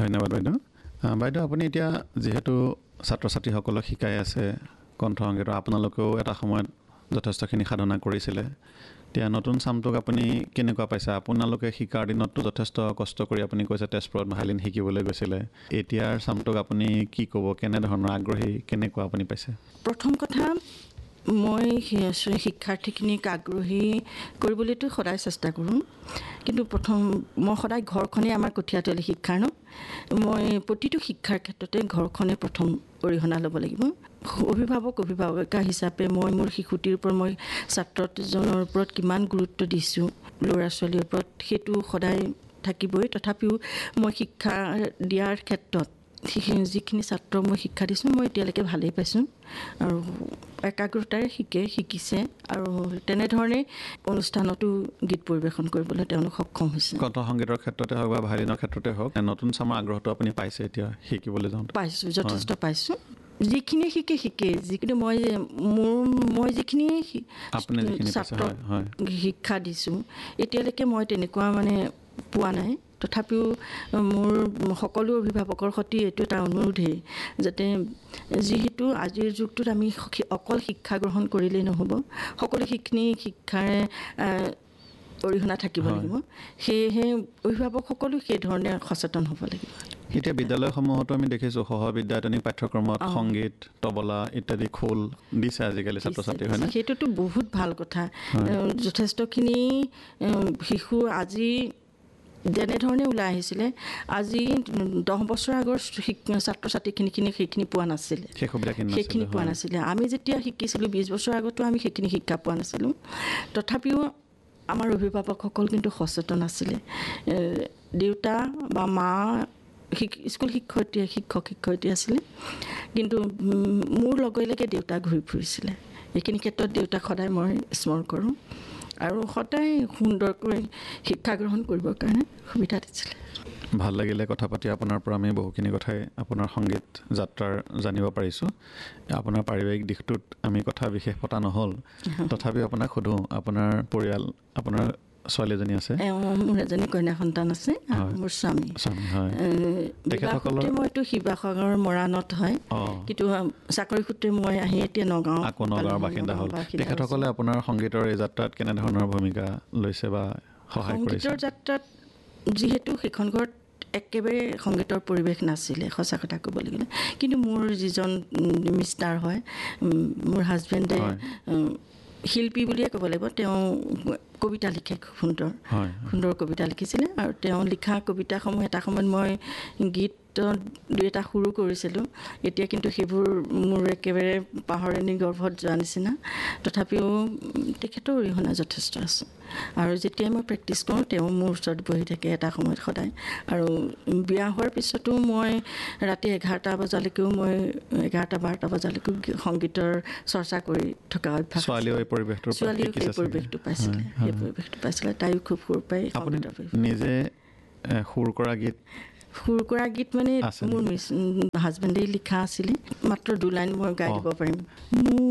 ধন্যবাদ বাইদেউ। বাইদেউ আপুনি এতিয়া যিহেতু ছাত্ৰ ছাত্ৰীসকলক শিকাই আছে কণ্ঠ সংগীত, আপোনালোকেও এটা সময়ত যথেষ্টখিনি সাধনা কৰিছিলে। এতিয়া নতুন চামটোক আপুনি কেনেকুৱা পাইছে? আপোনালোকে শিকাৰ দিনততো যথেষ্ট কষ্ট কৰি আপুনি কৈছে তেজপুৰত ভায়লিন শিকিবলৈ গৈছিলে। এতিয়াৰ চামটোক আপুনি কি ক'ব? কেনেধৰণৰ আগ্ৰহী, কেনেকুৱা আপুনি পাইছে? প্ৰথম কথা, মই শিক্ষাৰ্থীখিনিক আগ্ৰহী কৰিবলৈতো সদায় চেষ্টা কৰোঁ, কিন্তু মই সদায় ঘৰখনেই আমাৰ কঠীয়াতলী শিক্ষাৰ ন। মই প্ৰতিটো শিক্ষাৰ ক্ষেত্ৰতে ঘৰখনে প্ৰথম অৰিহণা ল'ব লাগিব। অভিভাৱিকা হিচাপে মই মোৰ শিশুটিৰ ওপৰত, মই ছাত্ৰজনৰ ওপৰত কিমান গুৰুত্ব দিছোঁ, ল'ৰা ছোৱালীৰ ওপৰত, সেইটো সদায় থাকিবই। তথাপিও মই শিক্ষা দিয়াৰ ক্ষেত্ৰত যিখিনি ছাত্ৰ মই শিক্ষা দিছোঁ, মই এতিয়ালৈকে ভালেই পাইছোঁ আৰু একাগ্ৰতাৰে শিকিছে আৰু তেনেধৰণে অনুষ্ঠানতো গীত পৰিৱেশন কৰিবলৈ তেওঁলোক সক্ষম হৈছে। কণ্ঠ সংগীতৰ ক্ষেত্ৰতে হওক বা ভায়লিনৰ ক্ষেত্ৰতে হওক, নতুন চামৰ আগ্ৰহটো আপুনি পাইছে এতিয়া শিকিবলৈ যাওঁতে? পাইছোঁ, যথেষ্ট পাইছোঁ। যিখিনি শিকে যিখিনি মই যিখিনি ছাত্ৰক শিক্ষা দিছোঁ, এতিয়ালৈকে মই তেনেকুৱা পোৱা নাই। তথাপিও মোৰ সকলো অভিভাৱকৰ সৈতে এইটো এটা অনুৰোধেই, যাতে যিহেতু আজিৰ যুগটোত আমি অকল শিক্ষা গ্ৰহণ কৰিলেই নহ'ব, সকলোখিনি শিক্ষাৰে অৰিহণা থাকিব লাগিব। সেয়েহে অভিভাৱকসকলো সেইধৰণে সচেতন হ'ব লাগিব। এতিয়া বিদ্যালয়সমূহতো আমি দেখিছোঁ সহবিদ্যায়তনিক পাঠ্যক্ৰমত সংগীত, তবলা ইত্যাদি খোল দিছে আজিকালি ছাত্ৰ ছাত্ৰী, হয়নে? সেইটোতো বহুত ভাল কথা। যথেষ্টখিনি শিশু আজি যেনেধৰণে ওলাই আহিছিলে, আজি 10 বছৰ আগৰ ছাত্ৰ ছাত্ৰীখিনি সেইখিনি পোৱা নাছিলে, সেইখিনি পোৱা নাছিলে। আমি যেতিয়া শিকিছিলোঁ 20 বছৰ আগতো আমি সেইখিনি শিক্ষা পোৱা নাছিলোঁ। তথাপিও আমাৰ অভিভাৱকসকল কিন্তু সচেতন আছিলে। দেউতা বা মা স্কুল শিক্ষক শিক্ষয়িত্ৰী আছিলে, কিন্তু মোৰ লগে দেউতা ঘূৰি ফুৰিছিলে। এইখিনি ক্ষেত্ৰত দেউতাক সদায় মই স্মৰণ কৰোঁ আৰু সদায় সুন্দৰকৈ শিক্ষা গ্ৰহণ কৰিবৰ কাৰণে সুবিধা দিছিলে। ভাল লাগিলে কথা পাতি আপোনাৰ পৰা। আমি বহুখিনি কথাই আপোনাৰ সংগীত যাত্ৰাৰ জানিব পাৰিছোঁ। আপোনাৰ পাৰিবাৰিক দিশটোত আমি কথা বিশেষ পতা নহ'ল, তথাপিও আপোনাক সোধোঁ, আপোনাৰ পৰিয়াল, আপোনাৰ ছোৱালী এজনী আছে? মোৰ এজনী কন্যা সন্তান আছে, মোৰ স্বামী। মইতো শিৱসাগৰ মৰাণত হয়, কিন্তু চাকৰি সূত্ৰে মই আহি এতিয়া নগাঁৱৰ বাসিন্দা হ'ল। তেখেতসকলে আপোনাৰ সংগীতৰ এই যাত্ৰাত কেনেধৰণৰ ভূমিকা লৈছে বা সহায় কৰিছে? সংগীতৰ যাত্ৰাত যিহেতু সেইখন ঘৰত একেবাৰে সংগীতৰ পৰিৱেশ নাছিলে, সঁচা কথা ক'বলৈ গ'লে, কিন্তু মোৰ যিজন মিষ্টাৰ হয়, মোৰ হাজবেণ্ডে শিল্পী বুলিয়ে ক'ব লাগিব। তেওঁ কবিতা লিখে, খুব সুন্দৰ কবিতা লিখিছিলে আৰু তেওঁ লিখা কবিতাসমূহ এটা সময়ত মই গীত 2-এটা সুৰো কৰিছিলোঁ। এতিয়া কিন্তু সেইবোৰ মোৰ একেবাৰে পাহৰণি গৰ্ভত যোৱা নিচিনা। তথাপিও তেখেতৰ অৰিহণা যথেষ্ট আছে আৰু যেতিয়াই মই প্ৰেক্টিছ কৰোঁ, তেওঁ মোৰ ওচৰত বহি থাকে এটা সময়ত সদায়। আৰু বিয়া হোৱাৰ পিছতো মই ৰাতি 11টা বজালৈকেও 11-12টা বজালৈকেও সংগীতৰ চৰ্চা কৰি থকা অভ্যাস। ছোৱালীও এই পৰিৱেশটো পাইছিলে। তাইও খুব সুৰ পাই। আপুনি নিজে সুৰ কৰা গীত মোৰ হাজবেণ্ডেই লিখা আছিলে। মাত্ৰ 2 লাইন মই গাই দিব পাৰিম।